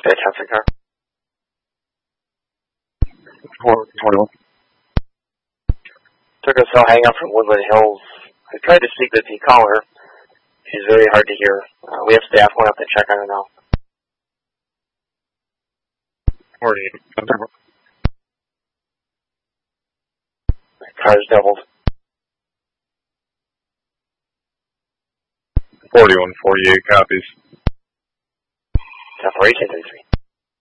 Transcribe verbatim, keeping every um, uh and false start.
Fantastic car. twenty-one. Took a cell hang up from Woodland Hills. I tried to speak with the caller. She's very hard to hear. Uh, we have staff going up to check on her now. forty-eight. Car's doubled. forty-one forty-eight copies. Separation thirty-three.